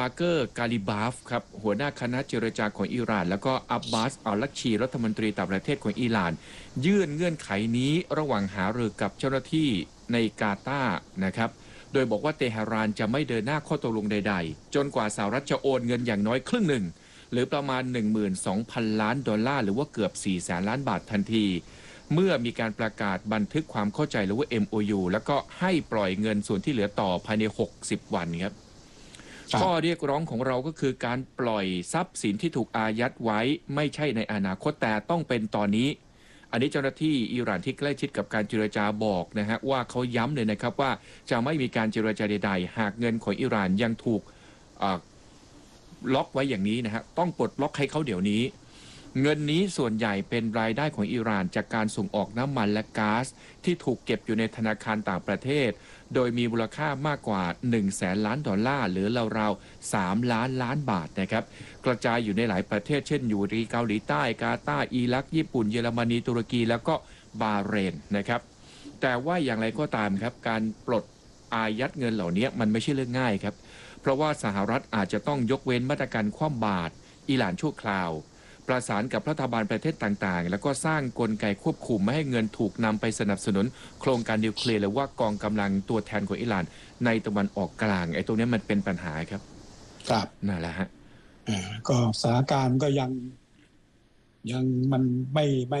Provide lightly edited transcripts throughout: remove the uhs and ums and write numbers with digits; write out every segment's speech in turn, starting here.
เกอร์กาลิบาฟครับหัวหน้าคณะเจรจาของอิหร่านแล้วก็อับบาสอัลลักชีรัฐมนตรีต่างประเทศของอิหร่านยื่นเงื่อนไขนี้ระหว่างหารือกับเจ้าหน้าที่ในกาตาร์นะครับโดยบอกว่าเตหะรานจะไม่เดินหน้าข้อตกลงใดๆจนกว่าสหรัฐจะโอนเงินอย่างน้อยครึ่งหนึ่งหรือประมาณ 12,000 ล้านดอลลาร์หรือว่าเกือบ 400,000 ล้านบาททันทีเมื่อมีการประกาศบันทึกความเข้าใจหรือว่า MOU แล้วก็ให้ปล่อยเงินส่วนที่เหลือต่อภายใน60วันครับข้อเรียกร้องของเราก็คือการปล่อยทรัพย์สินที่ถูกอายัดไว้ไม่ใช่ในอนาคตแต่ต้องเป็นตอนนี้อันนี้เจ้าหน้าที่อิหร่านที่ใกล้ชิดกับการเจรจาบอกนะฮะว่าเขาย้ำเลยนะครับว่าจะไม่มีการเจรจาใดๆหากเงินของอิหร่านยังถูกล็อกไว้อย่างนี้นะฮะต้องปลดล็อกให้เขาเดี๋ยวนี้เงินนี้ส่วนใหญ่เป็นรายได้ของอิหร่านจากการส่งออกน้ำมันและก๊าซที่ถูกเก็บอยู่ในธนาคารต่างประเทศโดยมีมูลค่ามากกว่า 100,000 ล้านดอลลาร์หรือราวๆ3 ล้านล้านบาทนะครับกระจายอยู่ในหลายประเทศเช่นอยู่ที่เกาหลีใต้กาตาร์อิรักญี่ปุ่นเยอรมนีตุรกีแล้วก็บาห์เรนนะครับแต่ว่าอย่างไรก็ตามครับการปลดอายัดเงินเหล่านี้มันไม่ใช่เรื่องง่ายครับเพราะว่าสหรัฐอาจจะต้องยกเว้นมาตรการคว่ำบาตรอิหร่านชั่วคราวประสานกับรัฐบาลประเทศต่างๆแล้วก็สร้างกลไกควบคุมไม่ให้เงินถูกนำไปสนับสนุนโครงการนิวเคลียร์หรือว่ากองกำลังตัวแทนของอิหร่านในตะวันออกกลางไอ้ตรงนี้มันเป็นปัญหาครับครับนั่นแหละฮะก็สถานการณ์ก็ยังมันไม่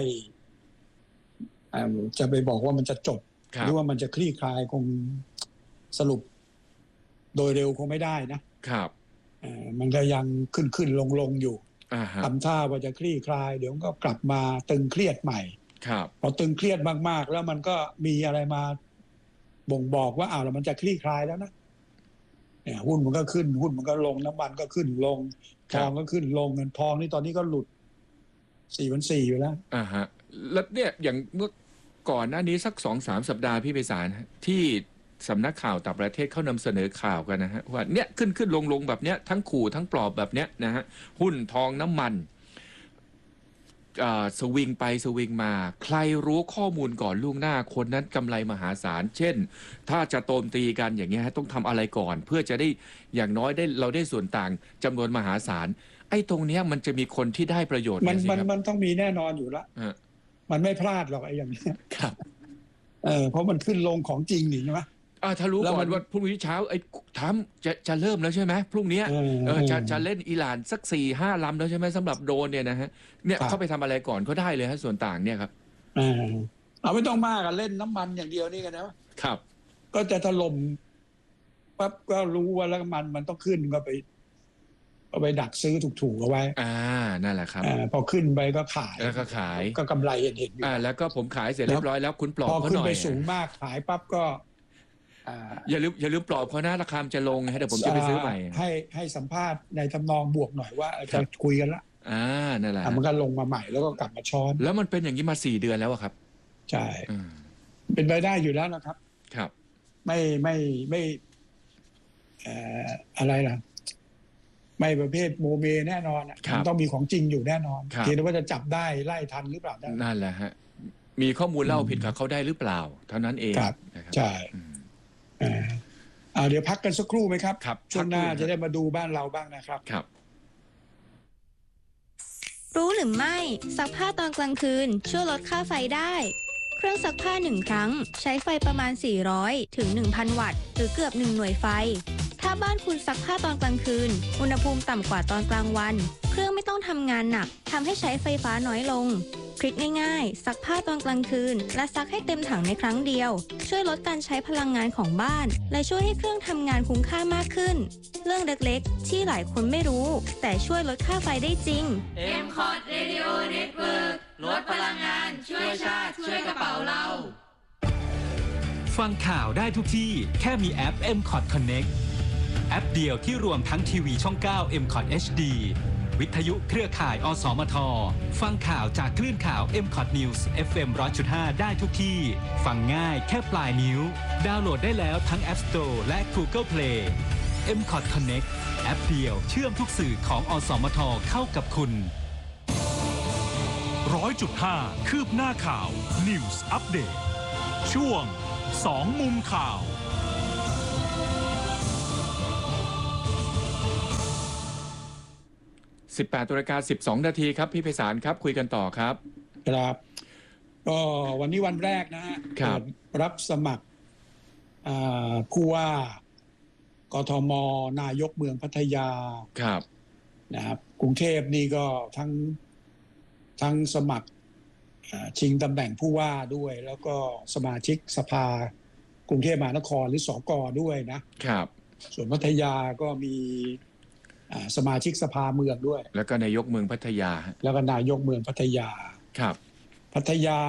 จะไปบอกว่ามันจะจบหรือว่ามันจะคลี่คลายคงสรุปโดยเร็วคงไม่ได้นะครับมันก็ยังขึ้นลงอยู่ทำท่าว่าจะคลี่คลายเดี๋ยวก็กลับมาตึงเครียดใหม่พอตึงเครียดมากๆแล้วมันก็มีอะไรมาบ่งบอกว่าแล้วมันจะคลี่คลายแล้วนะเนี่ยหุ้นมันก็ขึ้นหุ้นมันก็ลงน้ำมันก็ขึ้นลงทองก็ขึ้นลงเงินทองนี่ตอนนี้ก็หลุด4,400อยู่แล้วแล้วเนี่ยอย่างเมื่อก่อนหน้านี้สัก 2-3 สัปดาห์พี่ไพศาลที่สำนักข่าวต่างประเทศเขานำเสนอข่าวกันนะฮะว่าเนี่ยขึ้นลงแบบเนี้ยทั้งขู่ทั้งปลอบแบบเนี้ยนะฮะหุ้นทองน้ำมันสวิงไปสวิงมาใครรู้ข้อมูลก่อนล่วงหน้าคนนั้นกำไรมหาศาลเช่นถ้าจะโจมตีกันอย่างเงี้ยต้องทำอะไรก่อนเพื่อจะได้อย่างน้อยได้เราได้ส่วนต่างจำนวนมหาศาลไอ้ตรงเนี้ยมันจะมีคนที่ได้ประโยชน์มันต้องมีแน่นอนอยู่ละมันไม่พลาดหรอกไอ้อย่างนี้ครับเพราะมันขึ้นลงของจริงนี่ใช่ไหมถ้ารู้ก่อนว่าพรุ่งนี้เช้าไอ้ทำจะเริ่มแล้วใช่ไหมพรุ่งนี้จะเล่นอิหร่านสัก 4-5 ลำแล้วใช่ไหมสำหรับโดรนเนี่ยนะฮะเนี่ยเข้าไปทำอะไรก่อนก็ได้เลยฮะส่วนต่างเนี่ยครับเอาไม่ต้องมากเล่นน้ำมันอย่างเดียวนี่กันนะครับก็จะถล่มปั๊บก็รู้ว่าแล้วมันต้องขึ้นก็ไปดักซื้อถูกๆเอาไว้นั่นแหละครับพอขึ้นไปก็ขายแล้วก็ขายก็กำไรเห็นอยู่แล้วก็ผมขายเสร็จเรียบร้อยแล้วคุณปลอบเขาหน่อยพอขึ้นไปสูงมากขายปั๊บก็อย่าลืมปลอบเขานะราคาจะลงให้เดี๋ยวผมจะไปซื้อใหม่ให้สัมภาษณ์ในทำนองบวกหน่อยว่าจะคุยกันละนั่นแหละมันก็ลงมาใหม่แล้วก็กลับมาช้อนแล้วมันเป็นอย่างนี้มา4 เดือนแล้วครับใช่เป็นไปได้อยู่แล้วนะครับครับไม่อะไรล่ะไม่ประเภทโมเมแน่นอนมันต้องมีของจริงอยู่แน่นอนเพียงแต่ว่าจะจับได้ไล่ทันหรือเปล่านั่นแหละฮะมีข้อมูลเล่าผิดกับเขาได้หรือเปล่าเท่านั้นเองใช่เดี๋ยวพักกันสักครู่ไหมครับ ช่วงหน้าจะได้มาดูบ้านเราบ้างนะครับครับรู้หรือไม่ซักผ้าตอนกลางคืนช่วยลดค่าไฟได้เครื่องซักผ้า1 ครั้งใช้ไฟประมาณ400 ถึง 1,000 วัตต์หรือเกือบ1 หน่วยไฟถ้าบ้านคุณซักผ้าตอนกลางคืนอุณหภูมิต่ำกว่าตอนกลางวันเครื่องไม่ต้องทำงานหนักทำให้ใช้ไฟฟ้าน้อยลงทริคง่ายๆซักผ้าตอนกลางคืนและซักให้เต็มถังในครั้งเดียวช่วยลดการใช้พลังงานของบ้านและช่วยให้เครื่องทำงานคุ้มค่ามากขึ้นเรื่องเล็กๆที่หลายคนไม่รู้แต่ช่วยลดค่าไฟได้จริง MCOT Radio Network ลดพลังงานช่วยชาติช่วยกระเป๋าเราฟังข่าวได้ทุกที่แค่มีแอป MCOT Connect แอปเดียวที่รวมทั้งทีวีช่อง 9 MCOT HD วิทยุเครือข่ายอสมทฟังข่าวจากคลื่นข่าว MCOT News FM 100.5 ได้ทุกที่ฟังง่ายแค่ปลายนิ้วดาวน์โหลดได้แล้วทั้ง App Store และ Google Play MCOT Connect แอปเดียวเชื่อมทุกสื่อของอสมทเข้ากับคุณ 100.5 คืบหน้าข่าว News Update ช่วง2 มุมข่าว 18:12 นาทีครับพี่ไพศาลครับคุยกันต่อครับครับก็วันนี้วันแรกนะฮะรับสมัครผู้ว่ากทม.นายกเมืองพัทยาครับนะครับกรุงเทพนี่ก็ทั้งสมัครชิงตำแหน่งผู้ว่าด้วยแล้วก็สมาชิกสภากรุงเทพมหานครหรือสก.ด้วยนะครับส่วนพัทยาก็มีสมาชิกสภาเมืองด้วยแล้วก็นายกเมืองพัทยาแล้วก็นายกเมืองพัทยาครับพัทยา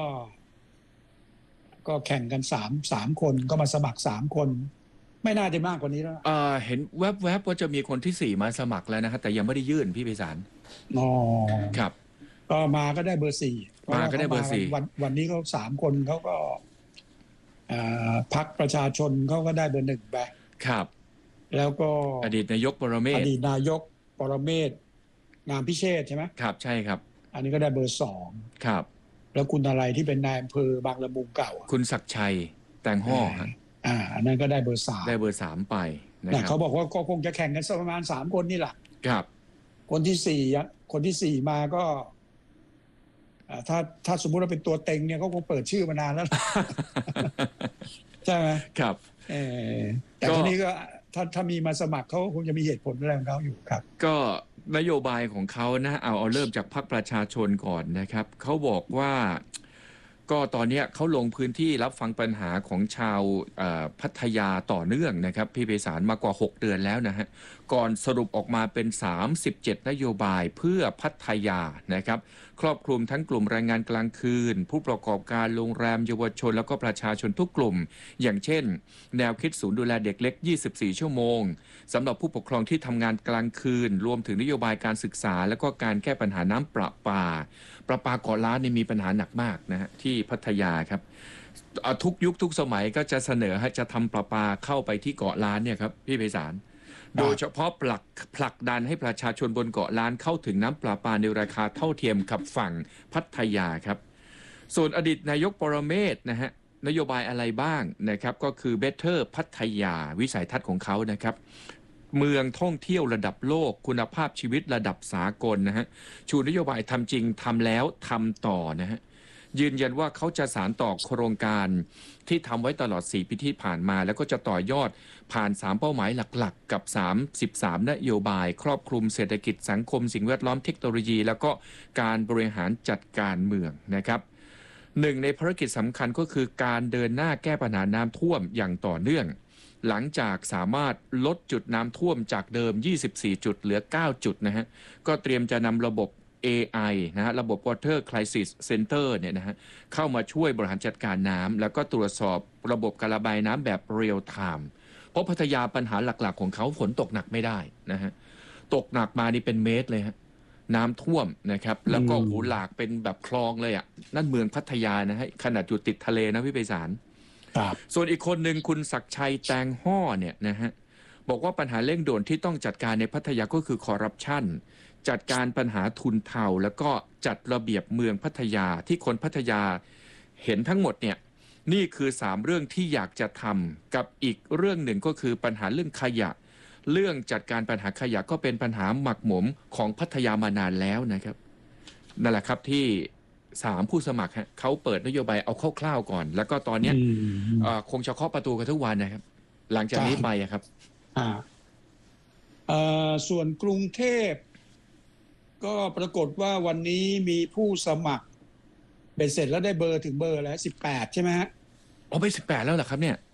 ก็แข่งกันสามคนก็มาสมัคร3 คนไม่น่าจะมากกว่านี้แล้วเห็นแวบๆว่าจะมีคนที่4มาสมัครแล้วนะฮะแต่ยังไม่ได้ยื่นพี่ไพศาลครับก็มาก็ได้เบอร์4 มาก็ได้เบอร์ 4วันนี้เขา3 คนเขาก็พรรคประชาชนเขาก็ได้เบอร์1ไปครับแล้วก็อดีตนายกปรเมศงามพิเชษใช่ไหมครับใช่ครับอันนี้ก็ได้เบอร์2 ครับแล้วคุณอะไรที่เป็นนายอำเภอบางละมุงเก่าคุณศักดิ์ชัยแตงห่ออันนั้นก็ได้เบอร์3 ได้เบอร์3ไปนะครับเขาบอกว่าก็คงจะแข่งกันประมาณ3 คนนี่แหละครับคนที่4มาก็ถ้าสมมุติว่าเป็นตัวเต็งเนี่ยเขาคงเปิดชื่อมานานแล้วใช่ไหมครับแต่ทีนี้ก็ถ้ามีมาสมัครเขาคงจะมีเหตุผลอะไรของเขาอยู่ครับก็นโยบายของเขานะเอาเริ่มจากพรรคประชาชนก่อนนะครับเขาบอกว่าก็ตอนนี้เขาลงพื้นที่รับฟังปัญหาของชาวพัทยาต่อเนื่องนะครับพี่ไพศาลมากว่า6 เดือนแล้วนะฮะก่อนสรุปออกมาเป็น37นโยบายเพื่อพัทยานะครับครอบคลุมทั้งกลุ่มแรงงานกลางคืนผู้ประกอบการโรงแรมเยาวชนแล้วก็ประชาชนทุกกลุ่มอย่างเช่นแนวคิดศูนย์ดูแลเด็กเล็ก24ชั่วโมงสำหรับผู้ปกครองที่ทำงานกลางคืนรวมถึงนโยบายการศึกษาแล้วก็การแก้ปัญหาน้ำประปาเกาะล้านนี่มีปัญหาหนักมากนะฮะที่พัทยาครับทุกยุคทุกสมัยก็จะเสนอให้จะทำประปาเข้าไปที่เกาะล้านเนี่ยครับพี่ไพศาลโดยเฉพาะผลักดันให้ประชาชนบนเกาะล้านเข้าถึงน้ำประปาในราคาเท่าเทียมกับฝั่งพัทยาครับส่วนอดีตนายกปรเมศนะฮะนโยบายอะไรบ้างนะครับก็คือ Better พัทยาวิสัยทัศน์ของเขานะครับเมืองท่องเที่ยวระดับโลกคุณภาพชีวิตระดับสากลนะฮะชูนโยบายทำจริงทำแล้วทำต่อนะฮะยืนยันว่าเขาจะสานต่อโครงการที่ทำไว้ตลอด4 ปีที่ผ่านมาแล้วก็จะต่อยอดผ่าน3เป้าหมายหลักๆกับ33นโยบายครอบคลุมเศรษฐกิจสังคมสิ่งแวดล้อมเทคโนโลยีแล้วก็การบริหารจัดการเมืองนะครับหนึ่งในภารกิจสำคัญก็คือการเดินหน้าแก้ปัญหาน้ำท่วมอย่างต่อเนื่องหลังจากสามารถลดจุดน้ำท่วมจากเดิม24จุดเหลือ9จุดนะฮะก็เตรียมจะนำระบบ AI นะฮะระบบ Water Crisis Center เนี่ยนะฮะเข้ามาช่วยบริหารจัดการน้ำแล้วก็ตรวจสอบระบบการระบายน้ำแบบเรียลไทม์เพราะพัทยาปัญหาหลักๆของเขาฝนตกหนักไม่ได้นะฮะตกหนักมานี่เป็นเมตรเลยฮะน้ำท่วมนะครับแล้วก็หูหลากเป็นแบบคลองเลยอ่ะนั่นเมืองพัทยานะฮะขนาดอยู่ติดทะเลนะพี่ไพศาลส่วนอีกคนหนึ่งคุณศักดิ์ชัยแตงห่อเนี่ยนะฮะบอกว่าปัญหาเร่งด่วนที่ต้องจัดการในพัทยาก็คือคอร์รัปชันจัดการปัญหาทุนเทาแล้วก็จัดระเบียบเมืองพัทยาที่คนพัทยาเห็นทั้งหมดเนี่ยนี่คือ3เรื่องที่อยากจะทำกับอีกเรื่องหนึ่งก็คือปัญหาเรื่องขยะเรื่องจัดการปัญหาขยะก็เป็นปัญหาหมักหมมของพัทยามานานแล้วนะครับนั่นแหละครับที่3ผู้สมัครเขาเปิดนโยบายเอาคร่าวๆก่อนแล้วก็ตอนนี้คงจะเคาะประตูกันทุกวันนะครับหลังจากนี้ไปครับส่วนกรุงเทพก็ปรากฏว่าวันนี้มีผู้สมัครเป็นเสร็จแล้วได้เบอร์ถึงเบอร์แล้ว18ใช่ไหมฮะไป18แล้วเหรอครับเนี่ย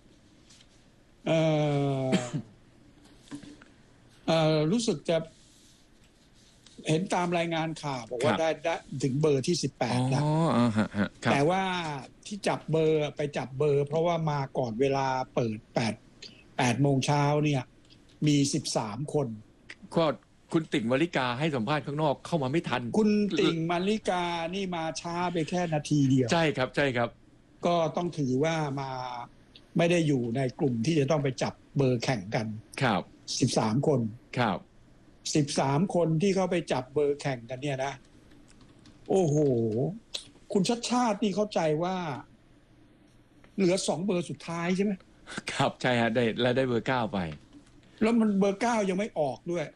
รู้สึกจะเห็นตามรายงานข่าวบอกว่าได้ถึงเบอร์ที่18แล้วแต่ว่าที่จับเบอร์ไปจับเบอร์เพราะว่ามาก่อนเวลาเปิด8 โมงเช้าเนี่ยมี13คนก็คุณติ่งมาริกาให้สัมภาษณ์ข้างนอกเข้ามาไม่ทันคุณติ่งมาริกานี่มาช้าไปแค่นาทีเดียวใช่ครับใช่ครับก็ต้องถือว่ามาไม่ได้อยู่ในกลุ่มที่จะต้องไปจับเบอร์แข่งกันครับ 13คนครับ 13คนที่เขาไปจับเบอร์แข่งกันเนี่ยนะโอ้โหคุณชัดชาตินี่เข้าใจว่าเหลือ2เบอร์สุดท้ายใช่ไหมครับใช่ฮะได้เบอร์9ไปแล้วมันเบอร์9ยังไม่ออกด้วย